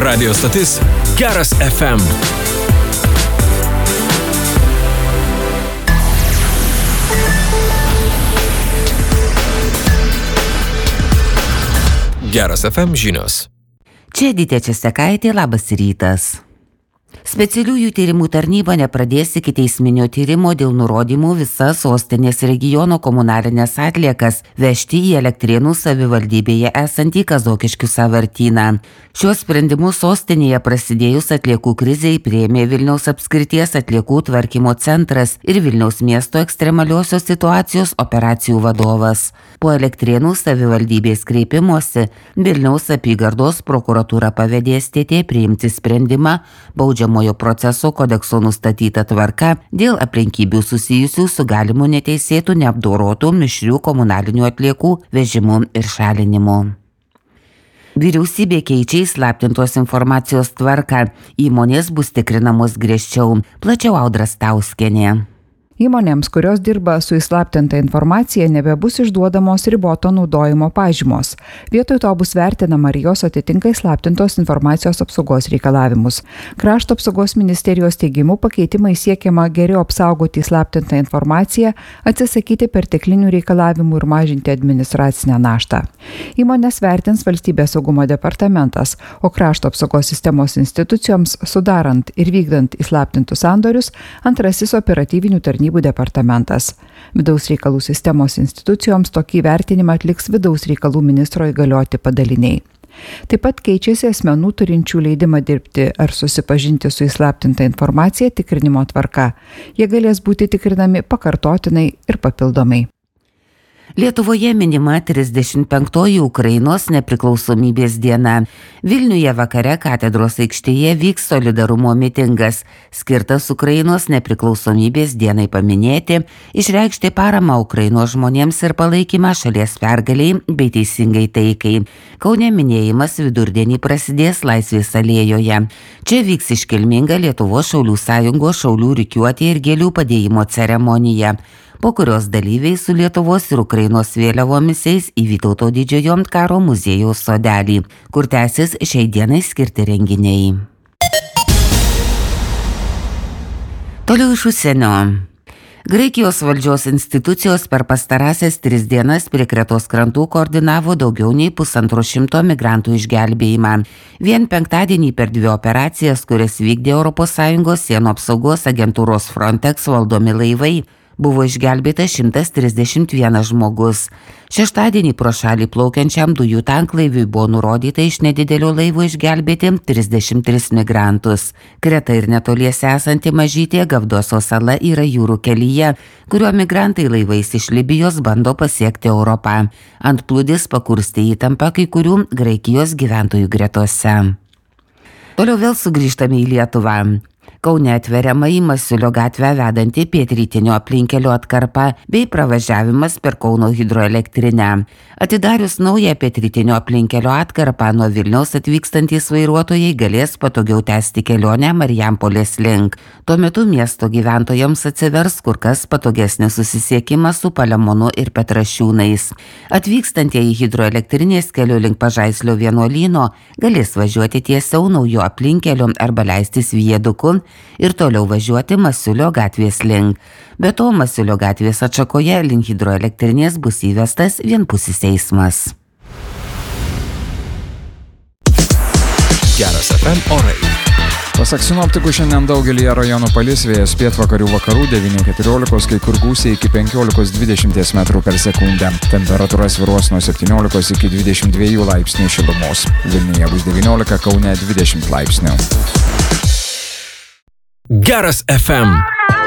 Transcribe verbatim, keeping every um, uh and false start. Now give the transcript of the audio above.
Radio stotis Geras F M. Geras F M žinios. Čia Edita Česekaitė, labas rytas. Specialiųjų tyrimų tarnyba nepradės ikiteisminio tyrimo dėl nurodymų visas sostinės regiono komunalinės atliekas vežti į Elektrėnų savivaldybėje esantį Kazokiškių sąvartyną. Šiuos sprendimus sostinėje prasidėjus atliekų krizei priėmė Vilniaus apskrities atliekų tvarkymo centras ir Vilniaus miesto ekstremaliosios situacijos operacijų vadovas. Po Elektrėnų savivaldybės kreipimosi Vilniaus apygardos prokuratūra pavedė S T T priimti sprendimą baudžiamojo proceso kodekso nustatyta tvarka dėl aplinkybių susijusių su galimu neteisėtų neapdorotų mišrių komunalinių atliekų vežimu ir šalinimu. Vyriausybė keičia įslaptintos informacijos tvarką, įmonės bus tikrinamos griežčiau, plačiau Audra Stauskienė. Įmonėms, kurios dirba su įslaptinta informacija, nebebus išduodamos riboto naudojimo pažymos. Vietoj to bus vertinama, ar jos atitinka įslaptintos informacijos apsaugos reikalavimus. Krašto apsaugos ministerijos teigimu pakeitimai siekiama geriau apsaugoti įslaptintą informaciją, atsisakyti perteklinių reikalavimų ir mažinti administracinę naštą. Įmonės vertins Valstybės saugumo departamentas, o Krašto apsaugos sistemos institucijoms, sudarant ir vykdant įslaptintus sandorius, antrasis operatyvinių tarnybų departamentas. Vidaus reikalų sistemos institucijoms tokį vertinimą atliks vidaus reikalų ministro įgalioti padaliniai. Taip pat keičiasi asmenų turinčių leidimą dirbti ar susipažinti su įslaptinta informacija tikrinimo tvarka. Jie galės būti tikrinami pakartotinai ir papildomai. Lietuvoje minima trisdešimt penktoji Ukrainos nepriklausomybės diena. Vilniuje vakare katedros aikštėje vyks solidarumo mitingas, skirtas Ukrainos nepriklausomybės dienai paminėti, išreikšti paramą Ukrainos žmonėms ir palaikymą šalies pergaliai bei teisingai taikai. Kaune minėjimas vidurdienį prasidės Laisvės alėjoje. Čia vyks iškilminga Lietuvos Šaulių sąjungos šaulių rikiuotė ir gėlių padėjimo ceremonija, po kurios dalyviai su Lietuvos ir Ukrainos vėliavomis eis į Vytauto didžiojo karo muziejaus sodelį, kur tęsis šiai dienai skirti renginiai. Toliau iš užsienio. Graikijos valdžios institucijos per pastarąsias tris dienas prie Kretos krantų koordinavo daugiau nei pusantro šimto migrantų išgelbėjimą. Vien penktadienį per dvi operacijas, kurias vykdė Europos Sąjungos sienų apsaugos agentūros Frontex valdomi laivai, buvo išgelbėta šimtas trisdešimt vienas žmogus. Šeštadienį pro šalį plaukiančiam dujų tanklaiviui buvo nurodyta iš nedidelio laivo išgelbėti trisdešimt tris migrantus. Kreta ir netoliese esanti mažytė Gavdoso sala yra jūrų kelyje, kuriuo migrantai laivais iš Libijos bando pasiekti Europą. Antplūdis pakurstė įtampą kai kurių Graikijos gyventojų gretose. Toliau vėl sugrįžtame į Lietuvą. Kaune atveriama į Masiulio gatvę vedantį pietrytinio aplinkelio atkarpą bei pravažiavimas per Kauno hidroelektrinę. Atidarius naują pietrytinio aplinkelio atkarpą, nuo Vilniaus atvykstantys vairuotojai galės patogiau tęsti kelionę Marijampolės link. Tuo metu miesto gyventojams atsivers kur kas patogesnis susisiekimas su Palemonu ir Petrašiūnais. Atvykstantieji hidroelektrinės keliu link Pažaislio vienuolyno galės važiuoti tiesiau naujo aplinkelio arba leistis vieduku ir toliau važiuoti Masiulio gatvės link. Be to, Masiulio gatvės atšakoje link hidroelektrinės bus įvestas vienpusis eismas. Geras F M orai. Pasak sinoptikų, šiandien daugelyje rajonų palis, vėjas pietvakarių vakarų devyni keturiolikos, kai kur gūsiai iki penkiolikos dvidešimt metrų per sekundę. Temperatūra svyruos nuo septyniolikos iki dvidešimt dviejų laipsnių šilumos. Vilniuje bus devyniolika, Kaune dvidešimt laipsnių. Geras F M.